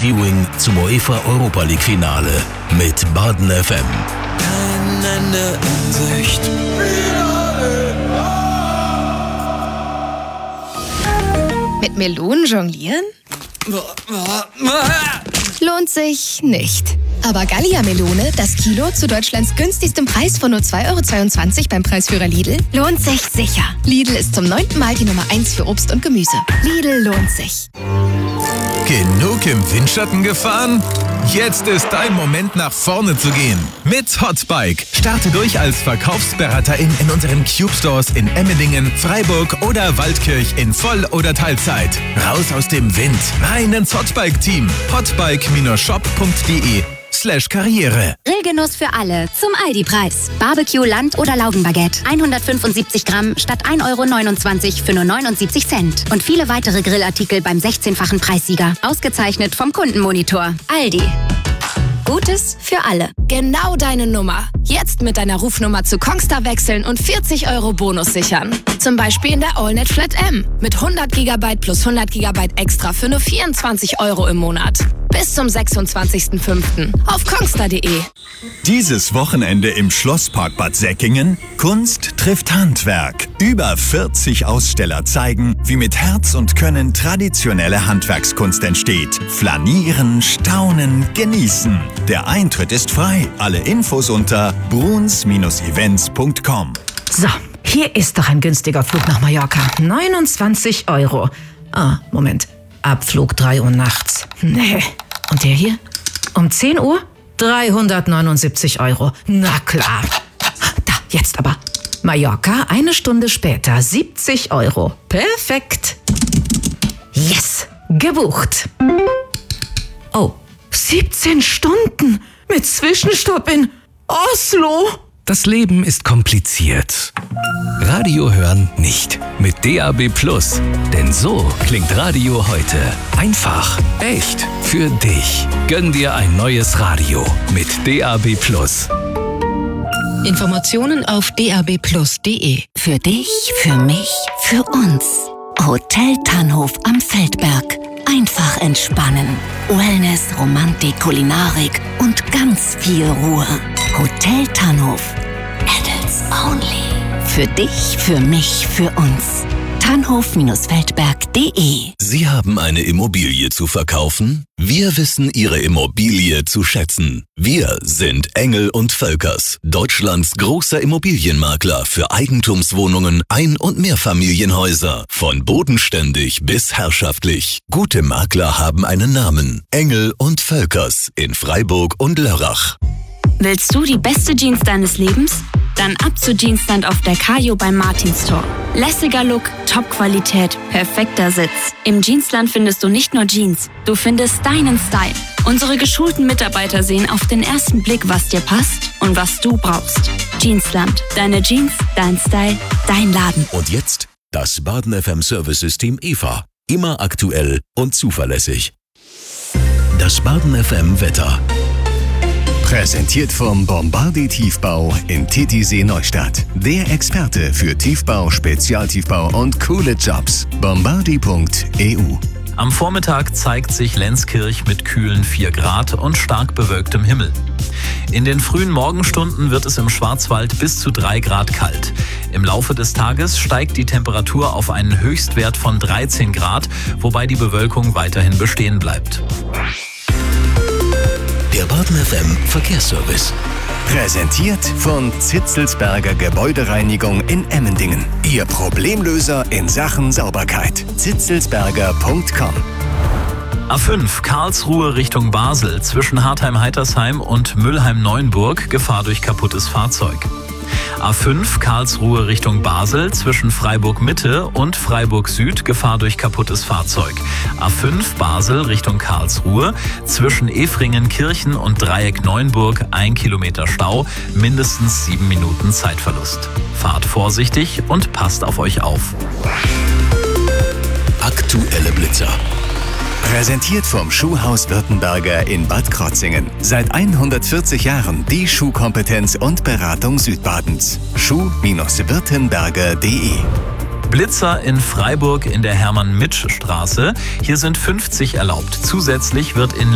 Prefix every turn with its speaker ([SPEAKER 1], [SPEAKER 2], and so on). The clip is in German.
[SPEAKER 1] Viewing zum UEFA Europa League Finale mit Baden FM.
[SPEAKER 2] Kein Ende in Sicht.
[SPEAKER 3] Mit Melonen jonglieren? Lohnt sich nicht. Aber Gallia-Melone, das Kilo zu Deutschlands günstigstem Preis von nur 2,22 € beim Preisführer Lidl, lohnt sich sicher. Lidl ist zum 9. Mal die Nummer 1 für Obst und Gemüse. Lidl lohnt sich.
[SPEAKER 4] Genug im Windschatten gefahren? Jetzt ist dein Moment, nach vorne zu gehen. Mit Hotbike. Starte durch als Verkaufsberaterin in unseren Cube Stores in Emmendingen, Freiburg oder Waldkirch in Voll- oder Teilzeit. Raus aus dem Wind, rein ins Hotbike-Team. hotbike-shop.de/Karriere.
[SPEAKER 5] Grillgenuss für alle zum Aldi-Preis. Barbecue, Land- oder Laugenbaguette. 175 Gramm statt 1,29 € für nur 79 Cent. Und viele weitere Grillartikel beim 16-fachen Preissieger. Ausgezeichnet vom Kundenmonitor. Aldi. Gutes für alle.
[SPEAKER 3] Genau deine Nummer. Jetzt mit deiner Rufnummer zu Kongstar wechseln und 40 € Bonus sichern. Zum Beispiel in der AllNet Flat M. Mit 100 GB plus 100 GB extra für nur 24 € im Monat. Bis zum 26.05. auf kongstar.de.
[SPEAKER 6] Dieses Wochenende im Schlosspark Bad Säckingen Kunst trifft Handwerk. Über 40 Aussteller zeigen, wie mit Herz und Können traditionelle Handwerkskunst entsteht. Flanieren, staunen, genießen. Der Eintritt ist frei. Alle Infos unter bruns-events.com.
[SPEAKER 7] So, hier ist doch ein günstiger Flug nach Mallorca. 29 €. Ah, Moment. Abflug 3 Uhr nachts. Nee. Und der hier? Um 10 Uhr? 379 €. Na klar. Da, jetzt aber. Mallorca, 1 Stunde später, 70 €. Perfekt. Yes, gebucht. Oh, 17 Stunden mit Zwischenstopp in Oslo.
[SPEAKER 1] Das Leben ist kompliziert. Radio hören nicht. Mit DAB+. Denn so klingt Radio heute. Einfach, echt, für dich. Gönn dir ein neues Radio mit DAB+.
[SPEAKER 8] Informationen auf dabplus.de.
[SPEAKER 5] Für dich, für mich, für uns. Hotel Tannhof am Feldberg. Einfach entspannen. Wellness, Romantik, Kulinarik und ganz viel Ruhe. Hotel Tannhof. Adults only. Für dich, für mich, für uns. Tannhof-feldberg.de.
[SPEAKER 1] Sie haben eine Immobilie zu verkaufen? Wir wissen Ihre Immobilie zu schätzen. Wir sind Engel & Völkers, Deutschlands großer Immobilienmakler für Eigentumswohnungen, Ein- und Mehrfamilienhäuser. Von bodenständig bis herrschaftlich. Gute Makler haben einen Namen. Engel & Völkers in Freiburg und Lörrach.
[SPEAKER 9] Willst du die beste Jeans deines Lebens? Dann ab zu Jeansland auf der Kajo beim Martin Store. Lässiger Look, Top-Qualität, perfekter Sitz. Im Jeansland findest du nicht nur Jeans, du findest deinen Style. Unsere geschulten Mitarbeiter sehen auf den ersten Blick, was dir passt und was du brauchst. Jeansland, deine Jeans, dein Style, dein Laden.
[SPEAKER 1] Und jetzt das Baden FM Service-System EVA. Immer aktuell und zuverlässig. Das Baden FM Wetter.
[SPEAKER 6] Präsentiert vom Bombardier Tiefbau in Titisee Neustadt. Der Experte für Tiefbau, Spezialtiefbau und coole Jobs. Bombardier.eu.
[SPEAKER 10] Am Vormittag zeigt sich Lenzkirch mit kühlen 4 Grad und stark bewölktem Himmel. In den frühen Morgenstunden wird es im Schwarzwald bis zu 3 Grad kalt. Im Laufe des Tages steigt die Temperatur auf einen Höchstwert von 13 Grad, wobei die Bewölkung weiterhin bestehen bleibt.
[SPEAKER 1] Der Baden FM Verkehrsservice.
[SPEAKER 6] Präsentiert von Zitzelsberger Gebäudereinigung in Emmendingen. Ihr Problemlöser in Sachen Sauberkeit. zitzelsberger.com.
[SPEAKER 10] A5 Karlsruhe Richtung Basel zwischen Hartheim-Heitersheim und Mülheim-Neuenburg, Gefahr durch kaputtes Fahrzeug. A5 Karlsruhe Richtung Basel zwischen Freiburg-Mitte und Freiburg-Süd, Gefahr durch kaputtes Fahrzeug. A5 Basel Richtung Karlsruhe zwischen Efringen-Kirchen und Dreieck-Neuenburg 1 Kilometer Stau, mindestens 7 Minuten Zeitverlust. Fahrt vorsichtig und passt auf euch auf.
[SPEAKER 1] Aktuelle Blitzer.
[SPEAKER 6] Präsentiert vom Schuhhaus Württemberger in Bad Krotzingen. Seit 140 Jahren die Schuhkompetenz und Beratung Südbadens. Schuh-württemberger.de.
[SPEAKER 10] Blitzer in Freiburg in der Hermann-Mitsch-Straße. Hier sind 50 erlaubt. Zusätzlich wird in